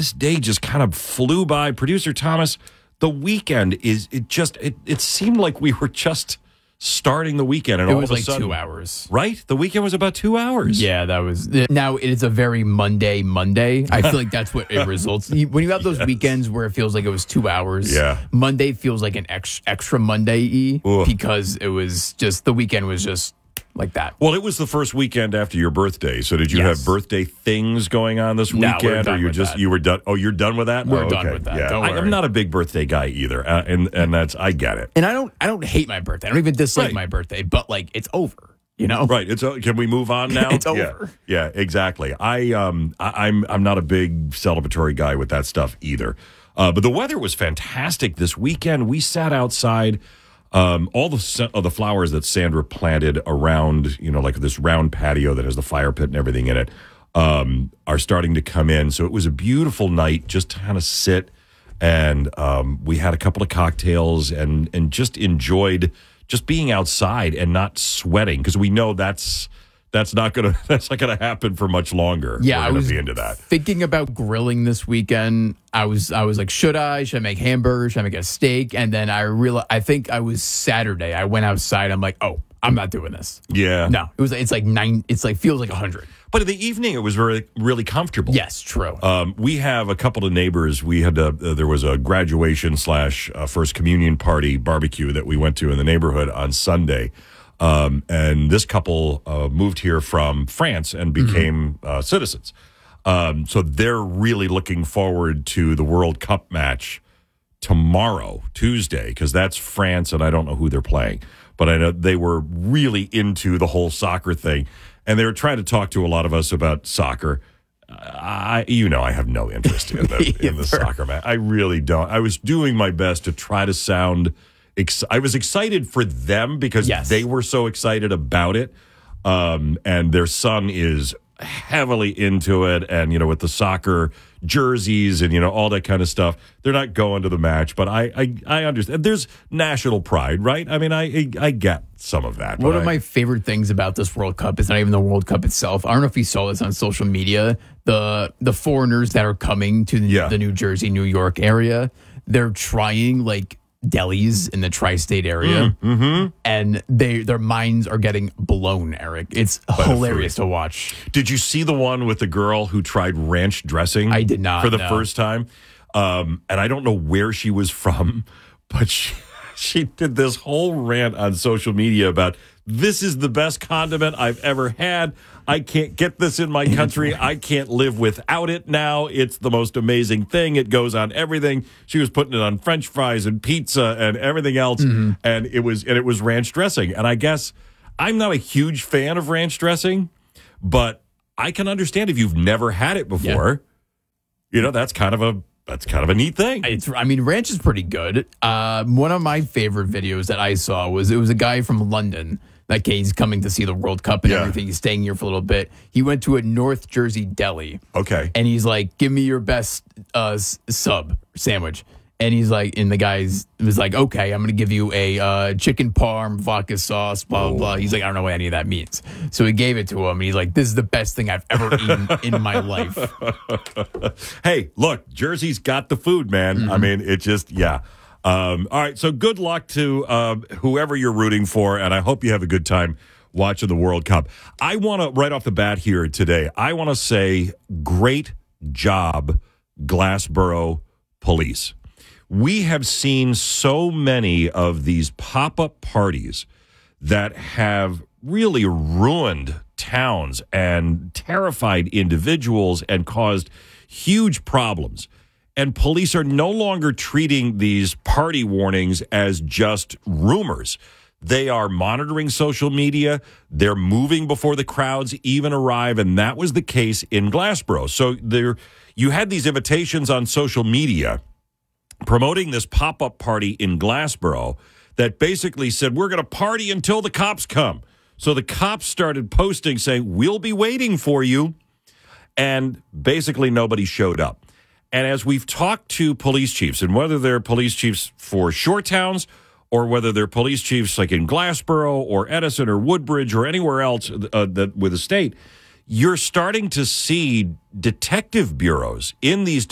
this day just kind of flew by. Producer Thomas, the weekend it seemed like we were just starting the weekend, and all of a sudden, 2 hours. Right? The weekend was about 2 hours. Yeah, that was. Now it is a very Monday. I feel like that's what it results. When you have those weekends where it feels like it was 2 hours, Monday feels like an extra Monday-y because it was just the weekend was just like that. Well, it was the first weekend after your birthday. So did you have birthday things going on this weekend? We're done with you were done? Oh, you're done with that? We're done with that. Yeah. Don't worry. I'm not a big birthday guy either, and that's I get it. And I don't hate my birthday. I don't even dislike my birthday, but like it's over. You know? Right. Can we move on now? It's over. Yeah, exactly. I'm not a big celebratory guy with that stuff either. But the weather was fantastic this weekend. We sat outside. All the flowers that Sandra planted around, like this round patio that has the fire pit and everything in it, are starting to come in. So it was a beautiful night just to kind of sit, and we had a couple of cocktails and just enjoyed just being outside and not sweating, because we know that's not gonna happen for much longer. Yeah, I was be into that. Thinking about grilling this weekend. I was like, should I make hamburgers? Should I make a steak? And then I think I was Saturday. I went outside. I'm like, oh, I'm not doing this. Yeah. No, it's like 9. It's like feels like 100. But in the evening, it was really comfortable. Yes, true. We have a couple of neighbors. We had there was a graduation / first communion party barbecue that we went to in the neighborhood on Sunday. And this couple moved here from France and became citizens. So they're really looking forward to the World Cup match tomorrow, Tuesday, because that's France, and I don't know who they're playing. But I know they were really into the whole soccer thing, and they were trying to talk to a lot of us about soccer. I have no interest in the soccer match. I really don't. I was doing my best to try to sound I was excited for them because they were so excited about it. And their son is heavily into it. And, with the soccer jerseys and, all that kind of stuff, they're not going to the match. But I understand. There's national pride, right? I mean, I get some of that. One of my favorite things about this World Cup is not even the World Cup itself. I don't know if you saw this on social media. The foreigners that are coming to the New Jersey, New York area, they're trying like delis in the tri-state area, and their minds are getting blown, Eric. It's hilarious to watch. Did you see the one with the girl who tried ranch dressing? I did not. For the first time. And I don't know where she was from, but she did this whole rant on social media about, this is the best condiment I've ever had. I can't get this in my country. I can't live without it now. It's the most amazing thing. It goes on everything. She was putting it on French fries and pizza and everything else. And it was ranch dressing. And I guess I'm not a huge fan of ranch dressing, but I can understand if you've never had it before. Yeah. That's kind of a neat thing. Ranch is pretty good. One of my favorite videos that I saw was a guy from London. Like, he's coming to see the World Cup and everything. He's staying here for a little bit. He went to a North Jersey deli. Okay. And he's like, give me your best sub sandwich. And he's like, and the guy was like, okay, I'm going to give you a chicken parm, vodka sauce, blah, blah, blah. He's like, I don't know what any of that means. So he gave it to him. And he's like, this is the best thing I've ever eaten in my life. Hey, look, Jersey's got the food, man. I mean, it just, all right, so good luck to whoever you're rooting for, and I hope you have a good time watching the World Cup. I want to, right off the bat here today, I want to say great job, Glassboro Police. We have seen so many of these pop-up parties that have really ruined towns and terrified individuals and caused huge problems. And police are no longer treating these party warnings as just rumors. They are monitoring social media. They're moving before the crowds even arrive, and that was the case in Glassboro. So you had these invitations on social media promoting this pop-up party in Glassboro that basically said, we're going to party until the cops come. So the cops started posting saying, we'll be waiting for you, and basically nobody showed up. And as we've talked to police chiefs, and whether they're police chiefs for shore towns or whether they're police chiefs like in Glassboro or Edison or Woodbridge or anywhere else with the state, you're starting to see detective bureaus in these